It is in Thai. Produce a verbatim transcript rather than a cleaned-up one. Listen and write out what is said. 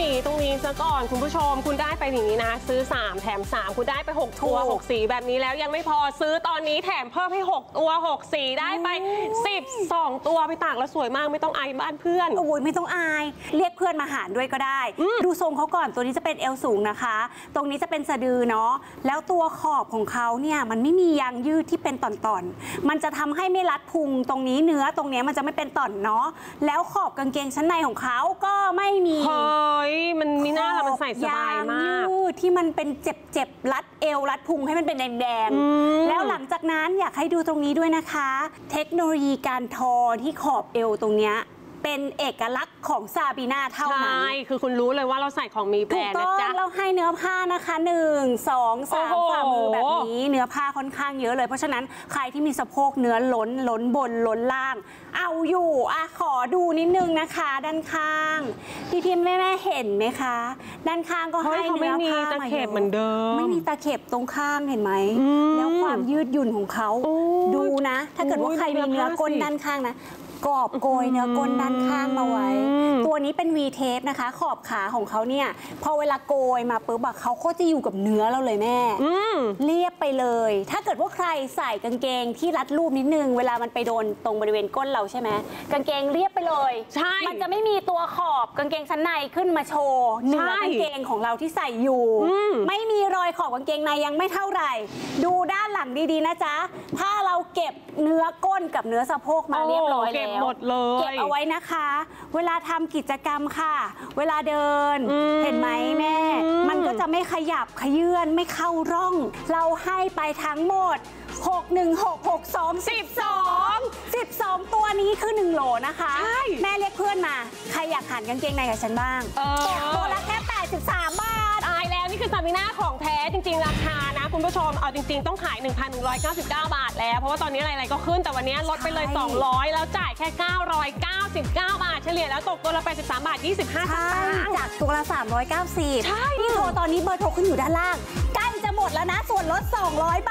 วีตรงนี้ซะก่อนคุณผู้ชมคุณได้ไปอย่างนี้นะซื้อสามแถมสามคุณได้ไปหกตัวหกสีแบบนี้แล้วยังไม่พอซื้อตอนนี้แถมเพิ่มให้หกตัวหกสีได้ไปสิบสองตัวไปตากแล้วสวยมากไม่ต้องอายบ้านเพื่อนโอ้ยไม่ต้องอายเรียกเพื่อนมาหารด้วยก็ได้ดูทรงเขาก่อนตัวนี้จะเป็นเอวสูงนะคะตรงนี้จะเป็นสะดือเนาะแล้วตัวขอบของเขาเนี่ยมันไม่มียางยืดที่เป็นต่อนๆมันจะทำให้ไม่รัดพุงตรงนี้เนื้อตรงนี้มันจะไม่เป็นต่อนเนาะแล้วขอบกางเกงชั้นในของเขาก็ไม่มีเฮ้ยมันมีหน้าค่ะมันใส่สบายมากยืดที่มันเป็นเจ็บๆรัดเอวรัดพุงให้มันเป็นแดงๆแล้วหลังจากนั้นอยากให้ดูตรงนี้ด้วยนะคะเทคโนโลยีการทอที่ขอบเอวตรงเนี้ยเป็นเอกลักษณ์ของซาบีนาเท่านั้นใช่คือคุณรู้เลยว่าเราใส่ของมีแบรนด์นะจ๊ะเราให้เนื้อผ้านะคะหนึ่งสองสามฝ่ามือแบบนี้เนื้อผ้าค่อนข้างเยอะเลยเพราะฉะนั้นใครที่มีสะโพกเนื้อล้นล้นบนล้นล่างเอาอยู่อ่ะขอดูนิดนึงนะคะด้านข้างพี่พิมพ์แม่แม่เห็นไหมคะด้านข้างก็ให้เนื้อผ้าตะเข็บเหมือนเดิมไม่มีตะเข็บตรงข้างเห็นไหมแล้วความยืดหยุ่นของเขาดูนะถ้าเกิดว่าใครมีเนื้อก้นด้านข้างนะกอบโกยเนื้อก้นด้านข้างมาไว้ตัวนี้เป็น วี เทปนะคะขอบขาของเขาเนี่ยพอเวลาโกยมาปุ๊บเขาก็จะอยู่กับเนื้อเราเลยแม่เรียบไปเลยถ้าเกิดว่าใครใส่กางเกงที่รัดรูปนิดนึงเวลามันไปโดนตรงบริเวณก้นเราใช่ไหมกางเกงเรียบไปเลยใช่มันจะไม่มีตัวขอบกางเกงชั้นในขึ้นมาโชว์เนื้อกางเกงของเราที่ใส่อยู่ไม่มีรอยขอบกางเกงในยังไม่เท่าไหร่ดูด้านหลังดีๆนะจ๊ะถ้าเราเก็บเนื้อก้นกับเนื้อสะโพกมาเรียบร้อยแล้วหมดเลยเก็บเอาไว้นะคะเวลาทำกิจกรรมค่ะเวลาเดินเห็นไหมแม่มันก็จะไม่ขยับขยื่นไม่เข้าร่องเราให้ไปทั้งหมดหก หนึ่ง หก หก สอง สิบสอง สิบสองตัวนี้คือหนึ่งโหลนะคะแม่เรียกเพื่อนมาใครอยากหันกางเกงในกับฉันบ้างตัวละแค่แปดสิบสามบาทตายแล้วนี่คือซาบีน่าของแท้จริงๆราคานะคุณผู้ชมเอาจริงๆต้องขาย หนึ่งพันหนึ่งร้อยเก้าสิบเก้า บาทแล้วเพราะว่าตอนนี้อะไรๆก็ขึ้นแต่วันนี้ลดไปเลยสองร้อยแล้วจ่ายแค่เก้าร้อยเก้าสิบเก้า บาทเฉลี่ยแล้วตกตัวละแปดสิบสามบาทยี่สิบห้าสตางค์จากตัวละสามร้อยเก้าสิบนี่โทรตอนนี้เบอร์โทรขึ้นอยู่ด้านล่างใกล้จะหมดแล้วนะส่วนลดสองร้อยบาท